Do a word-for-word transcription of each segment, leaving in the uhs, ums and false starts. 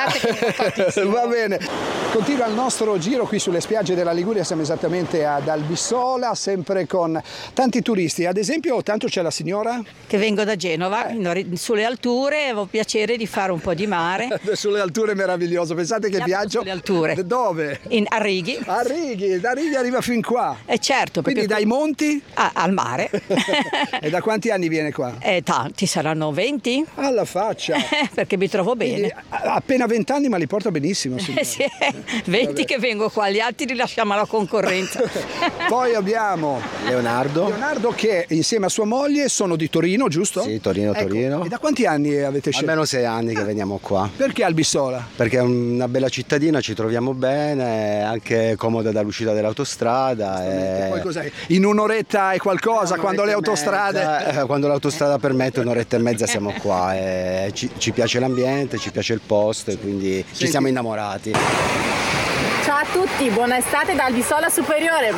Guardate che è importantissimo. Va bene. Continua il nostro giro qui sulle spiagge della Liguria, siamo esattamente ad Albissola, sempre con tanti turisti. Ad esempio, tanto c'è la signora? Che vengo da Genova, in- sulle alture, avevo piacere di fare un po' di mare. Sulle alture è meraviglioso, pensate che Abito viaggio. sulle alture. Dove? In, a Righi. A Righi, da Righi arriva fin qua. Eh certo, Quindi perché dai monti? a- al mare. E da quanti anni viene qua? Eh, tanti, saranno venti? Alla faccia. Perché mi trovo Quindi, bene. a- appena vent'anni, ma li porta benissimo, signora. Eh sì, venti che vengo qua, gli altri li lasciamo alla concorrenza. Poi abbiamo Leonardo. Leonardo che insieme a sua moglie sono di Torino, giusto? Sì, Torino, Ecco, Torino. E da quanti anni avete scelto? Almeno sei anni che veniamo qua. Perché Albissola? Perché è una bella cittadina, ci troviamo bene, è anche comoda dall'uscita dell'autostrada. E E... poi cos'è? In un'oretta e qualcosa, Un'oretta quando le e autostrade... mezza, eh, quando l'autostrada permette un'oretta e mezza siamo qua. E ci, ci piace l'ambiente, ci piace il posto e quindi ci Senti. siamo innamorati. Ciao a tutti, buona estate da Albissola Superiore.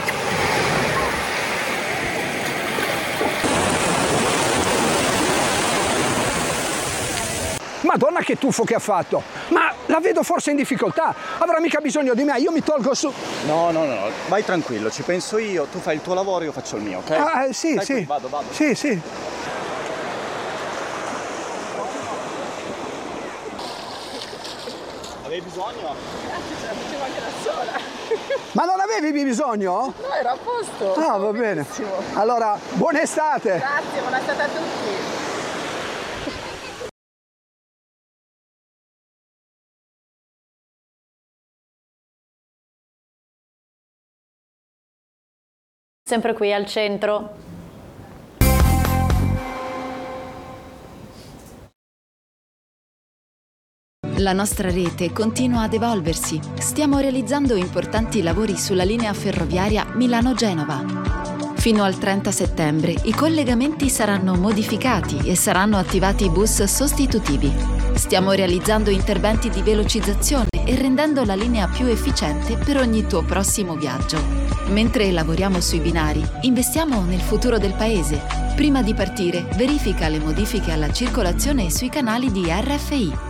Madonna che tuffo che ha fatto! Ma la vedo forse in difficoltà, avrà mica bisogno di me, io mi tolgo su... No, no, no, vai tranquillo, ci penso io, tu fai il tuo lavoro, io faccio il mio, ok? Ah, eh, sì, Stai sì. qui, vado, vado. Sì, sì. Avevi bisogno? Ma non avevi bisogno? No, era a posto. Ah, va bene. Allora, buona estate! Grazie, buona estate a tutti. Sempre qui al centro. La nostra rete continua ad evolversi. Stiamo realizzando importanti lavori sulla linea ferroviaria Milano-Genova. Fino al trenta settembre i collegamenti saranno modificati e saranno attivati bus sostitutivi. Stiamo realizzando interventi di velocizzazione e rendendo la linea più efficiente per ogni tuo prossimo viaggio. Mentre lavoriamo sui binari, investiamo nel futuro del paese. Prima di partire, verifica le modifiche alla circolazione sui canali di R F I.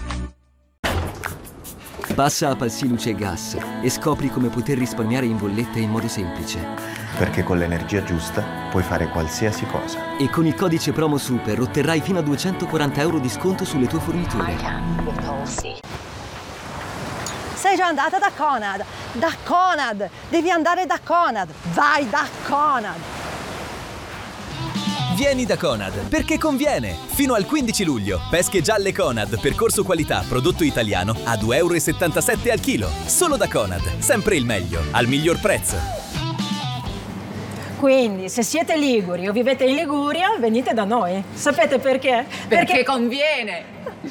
Passa a Palsiluce e Gas e scopri come poter risparmiare in bolletta in modo semplice. Perché con l'energia giusta puoi fare qualsiasi cosa. E con il codice promo SUPER otterrai fino a duecentoquaranta euro di sconto sulle tue forniture. Sei già andata da Conad? Da Conad! Devi andare da Conad! Vai da Conad! Vieni da Conad, perché conviene! Fino al quindici luglio, pesche gialle Conad, percorso qualità, prodotto italiano, a due virgola settantasette euro al chilo. Solo da Conad, sempre il meglio, al miglior prezzo. Quindi, se siete liguri o vivete in Liguria, venite da noi. Sapete perché? Perché, perché conviene!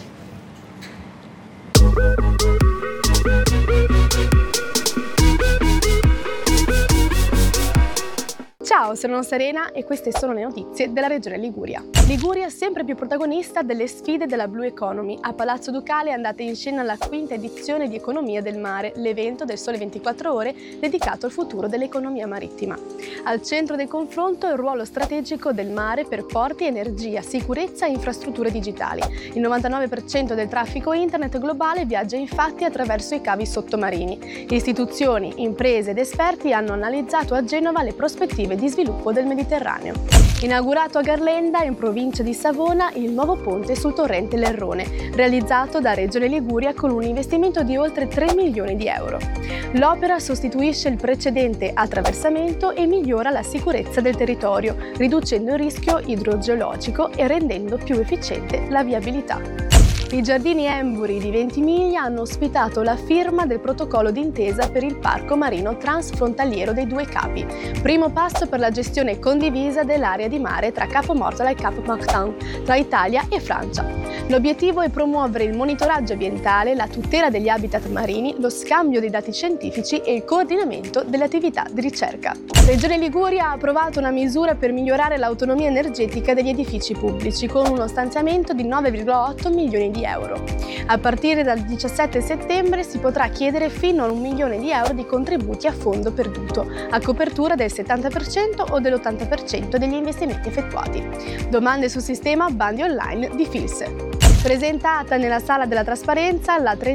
Ciao, sono Serena e queste sono le notizie della regione Liguria. Liguria sempre più protagonista delle sfide della Blue Economy. A Palazzo Ducale è andata in scena la quinta edizione di Economia del Mare, l'evento del Sole ventiquattro Ore dedicato al futuro dell'economia marittima. Al centro del confronto il ruolo strategico del mare per porti, energia, sicurezza e infrastrutture digitali. Il novantanove per cento del traffico internet globale viaggia infatti attraverso i cavi sottomarini. Istituzioni, imprese ed esperti hanno analizzato a Genova le prospettive di sviluppo del Mediterraneo. Inaugurato a Garlenda, in provincia di Savona, il nuovo ponte sul torrente Lerrone, realizzato da Regione Liguria con un investimento di oltre tre milioni di euro. L'opera sostituisce il precedente attraversamento e migliora la sicurezza del territorio, riducendo il rischio idrogeologico e rendendo più efficiente la viabilità. I giardini Emburi di Ventimiglia hanno ospitato la firma del protocollo d'intesa per il parco marino transfrontaliero dei Due Capi, primo passo per la gestione condivisa dell'area di mare tra Capomortola e Cap Martin, tra Italia e Francia. L'obiettivo è promuovere il monitoraggio ambientale, la tutela degli habitat marini, lo scambio di dati scientifici e il coordinamento delle attività di ricerca. Regione Liguria ha approvato una misura per migliorare l'autonomia energetica degli edifici pubblici con uno stanziamento di nove virgola otto milioni di euro. A partire dal diciassette settembre si potrà chiedere fino a un milione di euro di contributi a fondo perduto, a copertura del settanta per cento o dell'ottanta per cento degli investimenti effettuati. Domande sul sistema bandi online di Fils. Presentata nella Sala della Trasparenza la